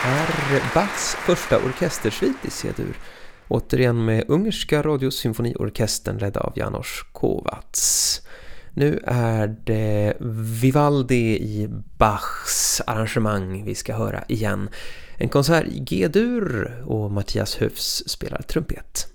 är Bachs första orkestersvit i C-dur. Återigen med ungerska radiosymfoniorkestern ledd av János Kovács. Nu är det Vivaldi i Bachs arrangemang vi ska höra igen. En konsert i G-dur och Mattias Höfs spelar trumpet.